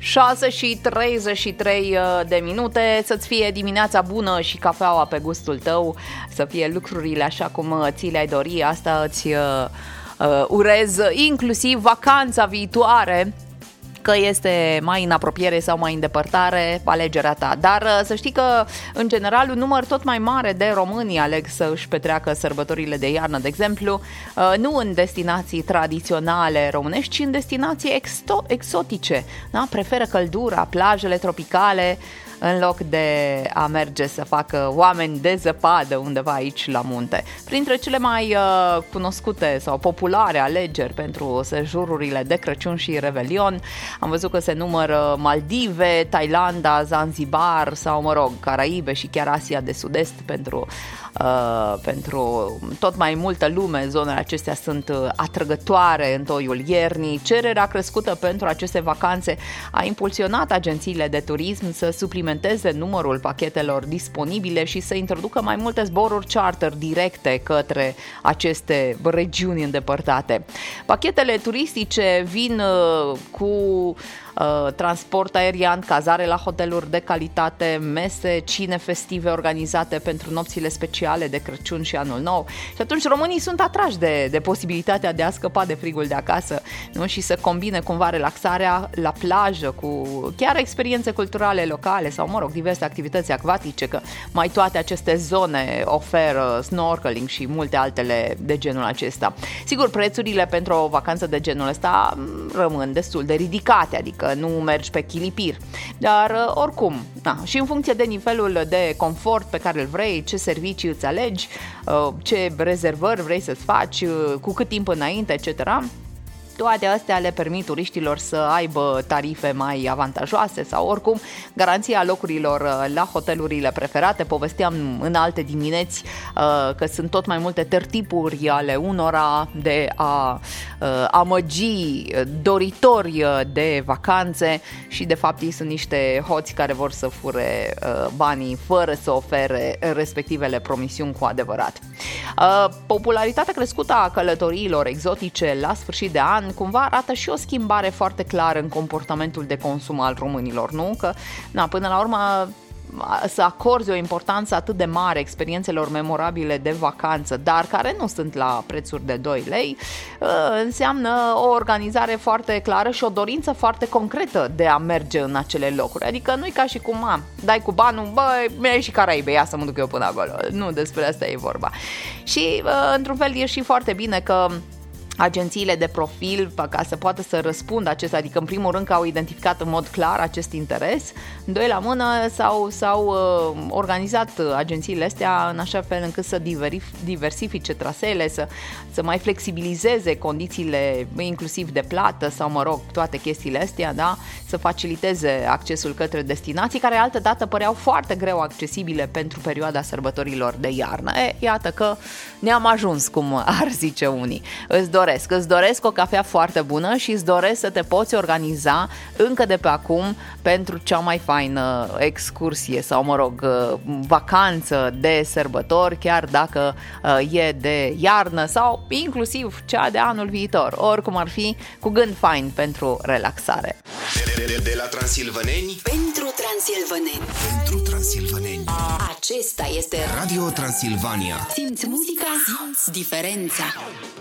6:33 de minute, să-ți fie dimineața bună și cafeaua pe gustul tău, să fie lucrurile așa cum ți le-ai dori. Asta îți urez, inclusiv vacanța viitoare, că este mai în apropiere sau mai în depărtare, alegerea ta. Dar să știi că, în general, un număr tot mai mare de români aleg să își petreacă sărbătorile de iarnă, de exemplu, nu în destinații tradiționale românești, ci în destinații exotice. Da? Preferă căldura, plajele tropicale, în loc de a merge să facă oameni de zăpadă undeva aici la munte. Printre cele mai cunoscute sau populare alegeri pentru sejururile de Crăciun și Revelion, am văzut că se numără Maldive, Thailanda, Zanzibar sau, mă rog, Caraibe și chiar Asia de Sud-Est pentru tot mai multă lume. Zonele acestea sunt atrăgătoare în toiul iernii. Cererea crescută pentru aceste vacanțe a impulsionat agențiile de turism să suplimenteze numărul pachetelor disponibile și să introducă mai multe zboruri charter directe către aceste regiuni îndepărtate. Pachetele turistice vin cu transport aerian, cazare la hoteluri de calitate, mese, cine festive organizate pentru nopțile speciale de Crăciun și Anul Nou. Și atunci românii sunt atrași de posibilitatea de a scăpa de frigul de acasă, nu? Și să combine cumva relaxarea la plajă cu chiar experiențe culturale locale sau, mă rog, diverse activități acvatice, că mai toate aceste zone oferă snorkeling și multe altele de genul acesta. Sigur, prețurile pentru o vacanță de genul ăsta rămân destul de ridicate, adică nu mergi pe chilipir, dar oricum, și în funcție de nivelul de confort pe care îl vrei, ce servicii îți alegi, ce rezervări vrei să-ți faci, cu cât timp înainte, etc., toate astea le permit turiștilor să aibă tarife mai avantajoase sau oricum garanția locurilor la hotelurile preferate. Povesteam în alte dimineți că sunt tot mai multe tertipuri ale unora de a amăgi doritori de vacanțe și de fapt ei sunt niște hoți care vor să fure banii fără să ofere respectivele promisiuni cu adevărat. Popularitatea crescută a călătoriilor exotice la sfârșit de an cumva arată și o schimbare foarte clară în comportamentul de consum al românilor, nu? Că, până la urmă, să acorzi o importanță atât de mare experiențelor memorabile de vacanță, dar care nu sunt la prețuri de 2 lei, înseamnă o organizare foarte clară și o dorință foarte concretă de a merge în acele locuri. Adică nu-i ca și cum, dai cu banul, băi, mi-ai și Caraibe, ia să mă duc eu până acolo. Nu despre asta e vorba. Și, într-un fel, e și foarte bine că agențiile de profil, ca să poată să răspundă acesta, adică în primul rând că au identificat în mod clar acest interes, doi la mână s-au organizat agențiile astea în așa fel încât să diversifice traseele, să mai flexibilizeze condițiile inclusiv de plată sau, mă rog, toate chestiile astea, da? Să faciliteze accesul către destinații care altădată păreau foarte greu accesibile pentru perioada sărbătorilor de iarnă. Iată că ne-am ajuns, cum ar zice unii. Îți doresc o cafea foarte bună și îți doresc să te poți organiza încă de pe acum pentru cea mai faină excursie sau, mă rog, vacanță de sărbători, chiar dacă e de iarnă sau inclusiv cea de anul viitor. Oricum ar fi, cu gând fain pentru relaxare. De la transilvaneni pentru transilvaneni. Pentru transilvaneni. Acesta este Radio Transilvania. Simți muzica, simți diferența.